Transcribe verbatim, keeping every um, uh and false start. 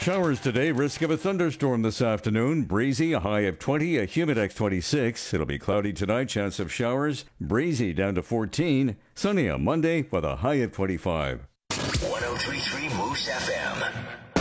Showers today, risk of a thunderstorm this afternoon. Breezy, a high of twenty, a Humidex twenty-six. It'll be cloudy tonight, chance of showers. Breezy down to fourteen. Sunny on Monday with a high of twenty-five. one oh three point three Moose F M.